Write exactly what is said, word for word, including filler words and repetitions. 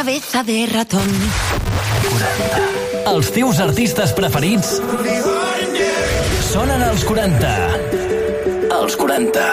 cabeza de ratón. quaranta. Els teus artistes preferits sonen als quaranta. Els quaranta.